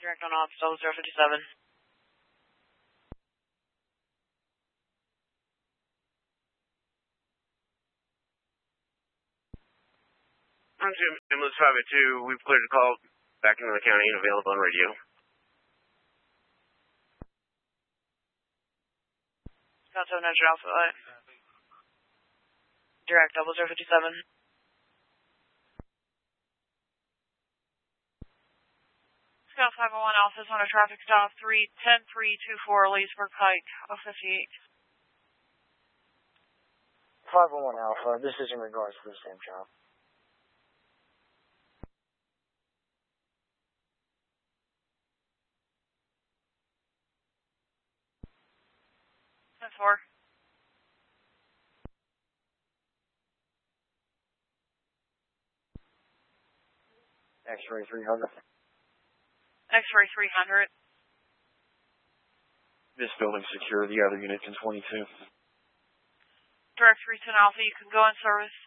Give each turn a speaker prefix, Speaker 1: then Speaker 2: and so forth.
Speaker 1: Direct on off, 0057.
Speaker 2: I'm Jim, ambulance 582. We've cleared the call back into the county and available on radio.
Speaker 1: Scott 7 Alpha. Direct 0057.
Speaker 3: Scott 501 Alpha is on a traffic stop 310-324 Leesburg Pike, 058.
Speaker 4: 501 Alpha, this is in regards to the same job.
Speaker 3: That's 4.
Speaker 4: X-ray 300.
Speaker 3: X-ray 300.
Speaker 5: This building's secure. The other units in 22.
Speaker 3: Direct 310 Alpha, you can go in service.